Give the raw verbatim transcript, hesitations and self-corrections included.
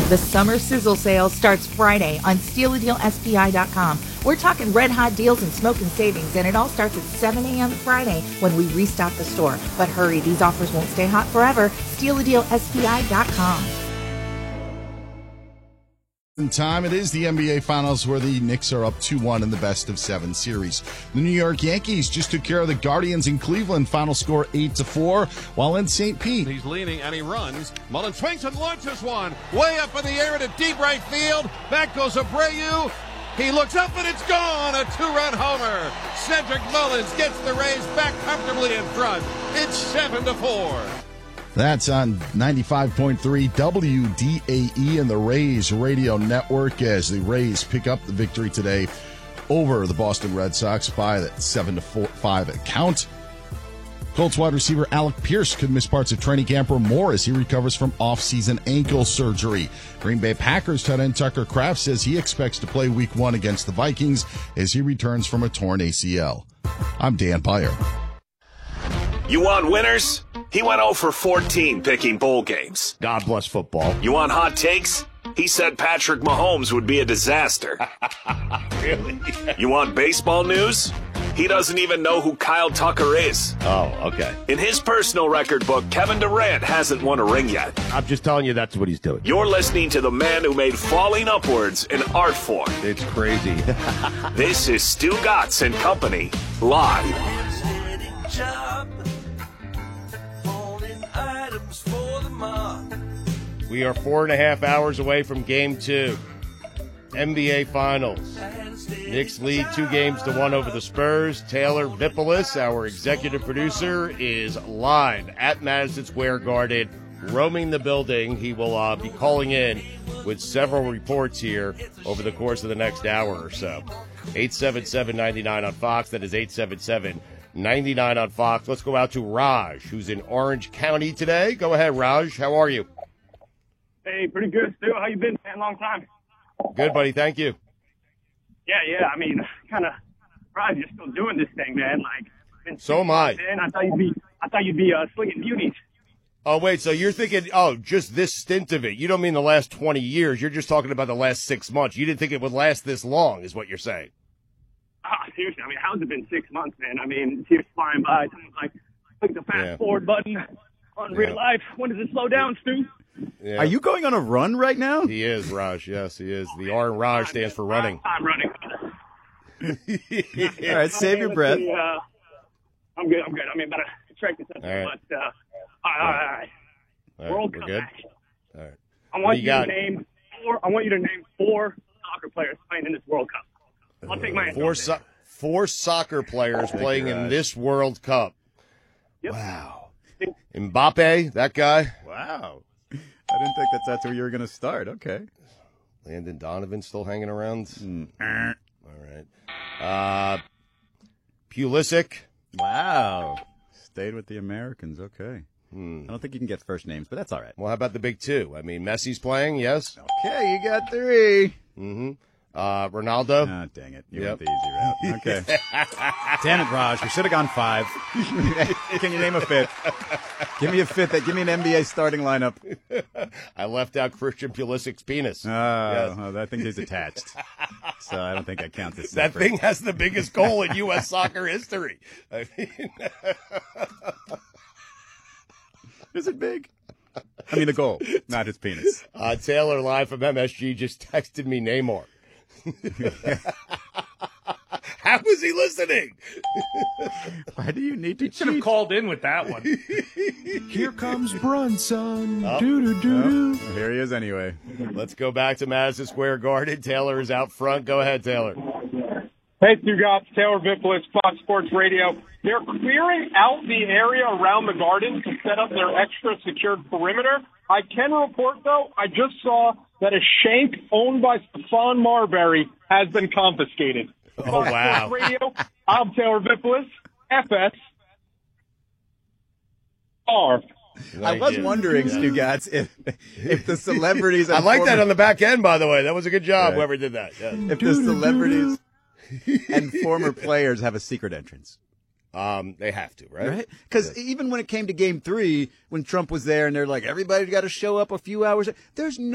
The summer sizzle sale starts Friday on steal a deal S P I dot com. We're talking red hot deals and smoking savings, and it all starts at seven a.m. Friday when we restock the store. But hurry, these offers won't stay hot forever. steal a deal S P I dot com. In time, it is the N B A Finals where the Knicks are up two one in the best of seven series. The New York Yankees just took care of the Guardians in Cleveland. Final score eight to four, while in Saint Pete. He's leaning and he runs. Mullen swings and launches one. Way up in the air into deep right field. Back goes Abreu. He looks up and it's gone. A two-run homer. Cedric Mullins gets the Rays back comfortably in front. It's seven to four. That's on ninety-five point three W D A E and the Rays Radio Network as the Rays pick up the victory today over the Boston Red Sox by that seven to five count. Colts wide receiver Alec Pierce could miss parts of training camp or more as he recovers from off-season ankle surgery. Green Bay Packers tight end Tucker Kraft says he expects to play week one against the Vikings as he returns from a torn A C L. I'm Dan Beyer. You want winners? He went oh for fourteen picking bowl games. God bless football. You want hot takes? He said Patrick Mahomes would be a disaster. Really? You want baseball news? He doesn't even know who Kyle Tucker is. Oh, okay. In his personal record book, Kevin Durant hasn't won a ring yet. I'm just telling you that's what he's doing. You're listening to the man who made falling upwards an art form. It's crazy. This is Stu Gatz and Company, live. We are four and a half hours away from game two. N B A Finals. Knicks lead two games to one over the Spurs. Taylor Vipolis, our executive producer, is live at Madison Square Garden, roaming the building. He will uh, be calling in with several reports here over the course of the next hour or so. eight seven seven, nine nine on Fox. That is eight seven seven, nine nine on Fox. Let's go out to Raj, who's in Orange County today. Go ahead, Raj. How are you? Hey, pretty good, Stu. How you been, man? Long time. Good, buddy. Thank you. Yeah, yeah. I mean, kind of surprised you're still doing this thing, man. Like, been so am I. Man, I thought you'd be, I thought you'd be uh, slinging beauties. Oh, wait. So you're thinking, oh, just this stint of it. You don't mean the last twenty years. You're just talking about the last six months. You didn't think it would last this long, is what you're saying. Ah, seriously. I mean, how's it been six months, man? I mean, it's here flying by. Someone's like, click the fast Yeah. forward button on real Yeah. life. When does it slow down, Stu? Yeah. Are you going on a run right now? He is, Raj. Yes, he is. The R in Raj stands for running. I'm running. All right, save your breath. Uh, I'm good. I'm good. I mean, about to track this up, All right. but uh, all right, all right, all right. All right, World we're Cup good. action. All right. I What want do you, you to got? name four. I want you to name four soccer players playing in this World Cup. I'll take my Four, so- four soccer players playing in Raj. this World Cup. Yep. Wow. Mbappe, that guy. Wow. I didn't think that that's where you were going to start. Okay. Landon Donovan still hanging around. Mm. All right. Uh, Pulisic. Wow. Stayed with the Americans. Okay. Hmm. I don't think you can get first names, but that's all right. Well, how about the big two? I mean, Messi's playing, yes. Okay, you got three. Mm-hmm. Uh, Ronaldo. Ah, dang it. You Yep. went the easy route. Okay. Damn it, Raj. We should have gone five. Can you name a fifth? Give me a fifth. Give me an N B A starting lineup. I left out Christian Pulisic's penis. Oh, Yes. well, I think he's attached. So I don't think I count this. That separate. thing has the biggest goal in U S soccer history. I mean, Is it big? I mean, the goal, not his penis. uh, Taylor, live from M S G, just texted me Namor. How was he listening? Why do you need to Should have cheat? called in with that one. Here comes Brunson. Oh. Doo doo doo doo. Well, here he is anyway. Let's go back to Madison Square Garden. Taylor is out front. Go ahead, Taylor. Hey, Stu Gatz, Taylor Vipolis, Fox Sports Radio. They're clearing out the area around the garden to set up their extra secured perimeter. I can report, though, I just saw that a shank owned by Stephon Marbury has been confiscated. Oh, Fox wow. Sports Radio, I'm Taylor Vipolis, F S R. I was wondering, Stu Gatz, if, if the celebrities... I and like that former- on the back end, by the way. That was a good job, Right. whoever did that. Yeah. If the celebrities and former players have a secret entrance. Um, they have to, right? Right? Because even when it came to game three, when Trump was there and they're like, everybody's got to show up a few hours, there's no